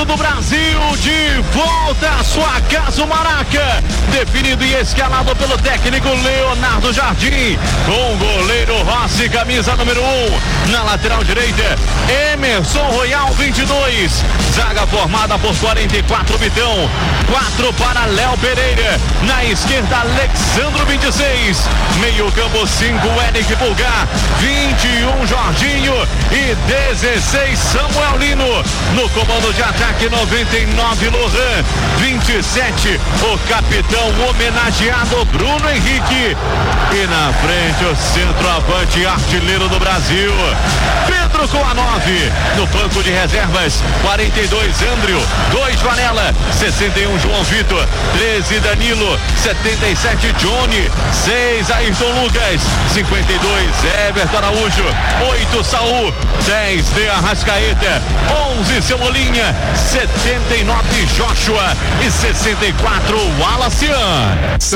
artilheiro do Brasil, de volta à sua casa, o Maraca, definido e escalado pelo técnico Leonardo Jardim, com o goleiro Rossi, camisa número 1, na lateral direita, Emerson Royal, 22, zaga formada por 44, Vitão, 4 para Léo Pereira, na esquerda, Alexandro, 26, meio campo, 5, Eric Pulgar, 21, Jorginho e 16, Samuel Lino, no comando de ataque, 99, Lohan, 27, o capitão homenageado Bruno Henrique, e na frente o centroavante artilheiro do Brasil, Pedro com a 9, no banco de reservas, 42, Andrew, 2, Varela, 61, João Vitor, 13, Danilo, 77, Johnny, 6, Ayrton Lucas, 52, Everton Araújo, 8, Saul, 10, de Arrascaeta, 11, Cebolinha, 79, Joshua e 64, Wallace.